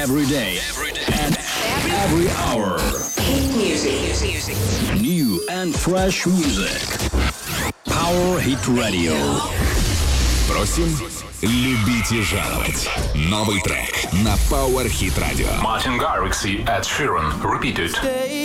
Every day. And every hour. Hit music. New and fresh music. Power Hit Radio. Просим, любите жаловать. Новый трек на Power Hit Radio. Martin Garrix и Ed Sheeran. Repeat it.